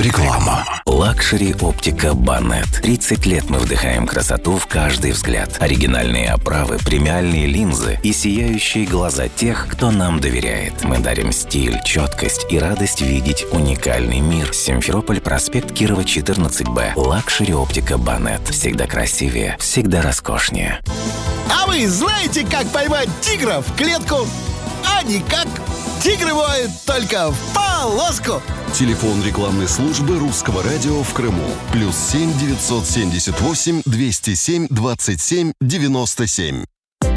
Реклама. Лакшери Оптика Банет. 30 лет мы вдыхаем красоту в каждый взгляд. Оригинальные оправы, премиальные линзы и сияющие глаза тех, кто нам доверяет. Мы дарим стиль, четкость и радость видеть уникальный мир. Симферополь, проспект Кирова, 14Б. Лакшери Оптика Банет. Всегда красивее, всегда роскошнее. А вы знаете, как поймать тигра в клетку? А никак. Тигры воют только в полоску. Телефон рекламной службы Русского радио в Крыму. +7 978 207 27 97.